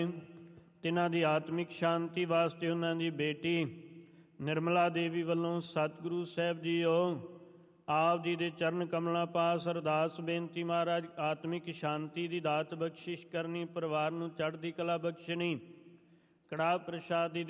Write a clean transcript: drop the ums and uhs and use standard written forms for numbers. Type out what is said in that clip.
ਤਿਨਾਂ ਦੀ ਆਤਮਿਕ ਸ਼ਾਂਤੀ ਵਾਸਤੇ ਉਹਨਾਂ ਦੀ ਬੇਟੀ ਨਿਰਮਲਾ ਦੇਵੀ ਵੱਲੋਂ ਸਤਿਗੁਰੂ ਸਾਹਿਬ ਜੀਓ ਆਪ ਜੀ ਦੇ ਚਰਨ ਕਮਲਾਂ ਪਾਸ ਅਰਦਾਸ ਬੇਨਤੀ, ਮਹਾਰਾਜ ਆਤਮਿਕ ਸ਼ਾਂਤੀ ਦੀ ਦਾਤ ਬਖਸ਼ਿਸ਼ ਕਰਨੀ, ਪਰਿਵਾਰ ਨੂੰ ਚੜ੍ਹਦੀ ਕਲਾ ਬਖਸ਼ਣੀ, ਕੜਾਹ ਪ੍ਰਸ਼ਾਦ ਦੀ